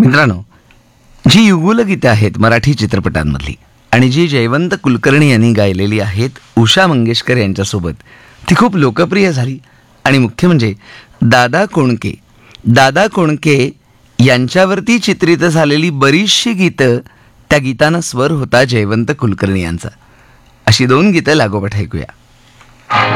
मित्रांनो, जी युगुल गीतं आहेत मराठी चित्रपटांमधली आणि जी जयवंत कुलकर्णी यांनी गायलेली आहेत उषा मंगेशकर यांच्यासोबत, ती खूप लोकप्रिय झाली. आणि मुख्य म्हणजे दादा कोंडके यांच्यावरती चित्रित झालेली बरीचशी गीतं, त्या गीतांना स्वर होता जयवंत कुलकर्णी यांचा. अशी 2 गीतं लागोपाठ ऐकूया.